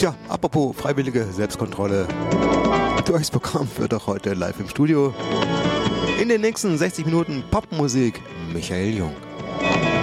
Tja, apropos freiwillige Selbstkontrolle. Durchs Programm wird auch heute live im Studio. In den nächsten 60 Minuten Popmusik, Michael Jung.